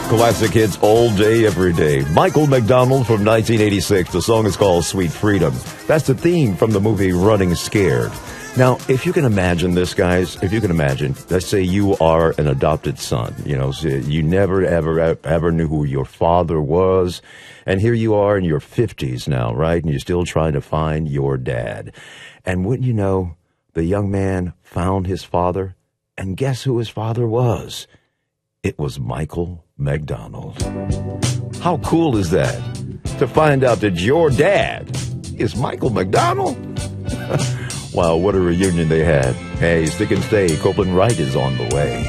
Classic hits all day, every day. Michael McDonald from 1986. The song is called Sweet Freedom. That's the theme from the movie Running Scared. Now, if you can imagine this, guys, if you can imagine, let's say you are an adopted son, so you never, ever knew who your father was. And here you are in your 50s now, right? And you're still trying to find your dad. And wouldn't you know, the young man found his father, and guess who his father was? It was Michael McDonald. How cool is that? To find out that your dad is Michael McDonald? Wow, what a reunion they had. Hey, stick and stay. Copeland Wright is on the way.